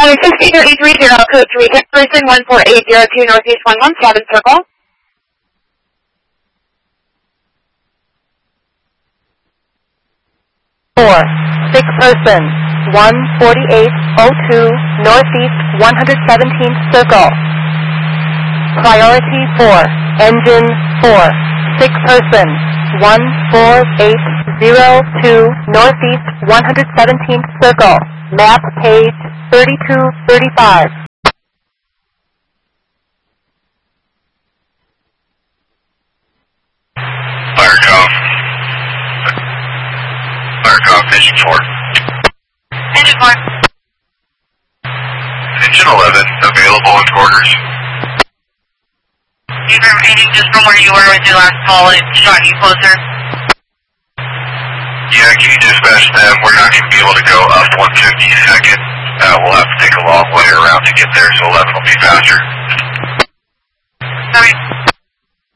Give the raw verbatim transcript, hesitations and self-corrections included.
Uh, six eight three three zero, code three, hit person one four eight zero two, Northeast one one seven, circle. four, six person, one forty-eight oh two, Northeast one seventeenth, circle. Priority four, engine four, six person, one four eight zero two, Northeast one seventeenth, circle. Map page thirty-two thirty-five. Firecom. Firecom, engine four. Engine four. Engine eleven, available in quarters. Confirming just from where you were with your last call, it shot you closer. Yeah, can you dispatch them? We're not going to be able to go up one fifty-second. Uh, we'll have to take a long way around to get there, so eleven will be faster.